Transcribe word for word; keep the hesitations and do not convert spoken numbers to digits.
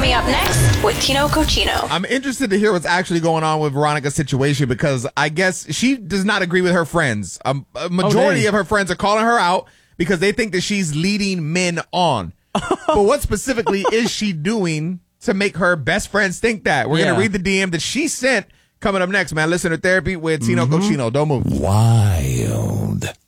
Coming up next with Tino Cochino. I'm interested to hear what's actually going on with Veronica's situation because I guess she does not agree with her friends. Um, a majority oh, of her friends are calling her out because they think that she's leading men on. But what specifically is she doing to make her best friends think that? We're yeah. going to read the D M that she sent coming up next, man. Listener Therapy with Tino mm-hmm. Cochino. Don't move. Wild.